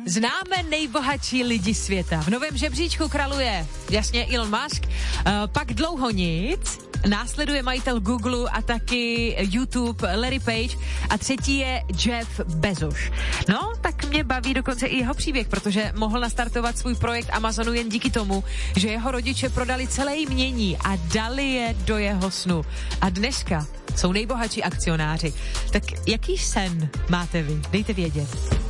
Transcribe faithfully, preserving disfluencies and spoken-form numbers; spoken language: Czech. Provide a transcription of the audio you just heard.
Známe nejbohatší lidi světa. V novém žebříčku kraluje jasně Elon Musk, uh, pak dlouho nic, následuje majitel Google a taky YouTube Larry Page a třetí je Jeff Bezos. No, tak mě baví dokonce i jeho příběh, protože mohl nastartovat svůj projekt Amazonu jen díky tomu, že jeho rodiče prodali celé jmění a dali je do jeho snu. A dneska jsou nejbohatší akcionáři. Tak jaký sen máte vy? Dejte vědět.